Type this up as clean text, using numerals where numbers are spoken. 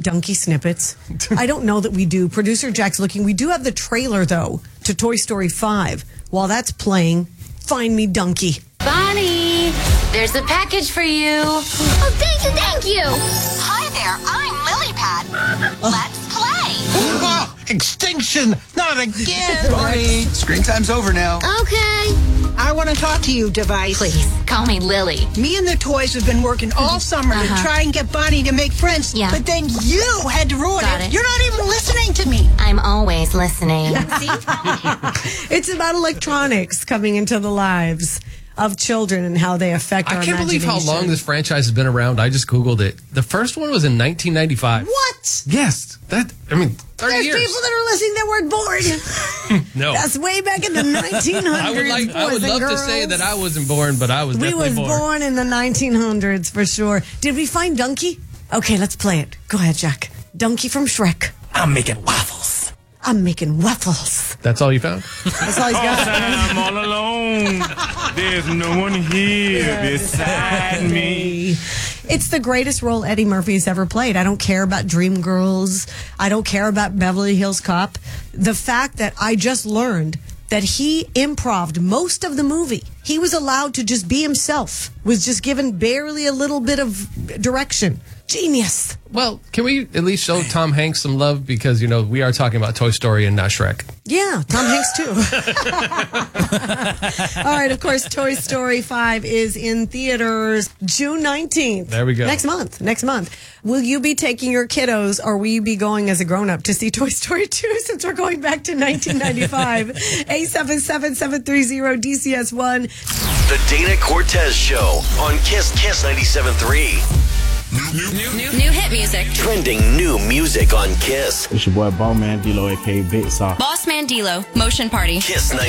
donkey snippets. I don't know that we do. Producer Jack's looking. We do have the trailer, though, to Toy Story 5. While that's playing, find me Donkey. Bonnie, there's a package for you. Oh, thank you. Hi there, I'm Lilypad. Let's play. Oh, extinction! Not again! Bonnie, screen time's over now. Okay. I want to talk to you, Device. Please, call me Lily. Me and the toys have been working all summer to try and get Bonnie to make friends. Yeah. But then you had to ruin Got it. You're not even listening to me. I'm always listening. It's about electronics coming into the lives of children and how they affect our I can't believe how long this franchise has been around. I just Googled it. The first one was in 1995. What? Yes. 30 There's years. people that are listening that weren't born. No. That's way back in the 1900s. I would love to say that I wasn't born, but I was definitely born. We was born in the 1900s for sure. Did we find Donkey? Okay, let's play it. Go ahead, Jack. Donkey from Shrek. I'm making waffles. I'm making waffles. That's all you found? That's all he's got. I'm all alone. There's no one here beside me. It's the greatest role Eddie Murphy's ever played. I don't care about Dreamgirls. I don't care about Beverly Hills Cop. The fact that I just learned that he improv'd most of the movie. He was allowed to just be himself, was just given barely a little bit of direction. Genius. Well, can we at least show Tom Hanks some love? Because, we are talking about Toy Story and not Shrek. Yeah, Tom Hanks too. All right, of course, Toy Story 5 is in theaters June 19th. There we go. Next month. Will you be taking your kiddos or will you be going as a grown-up to see Toy Story 2 since we're going back to 1995? 877-730-DCS1. The Dana Cortez Show on Kiss 97.3. New hit music. Trending new music on Kiss. It's your boy Bossman D-Lo, a.k.a. Big Soft. Bossman D-Lo, Motion Party. Kiss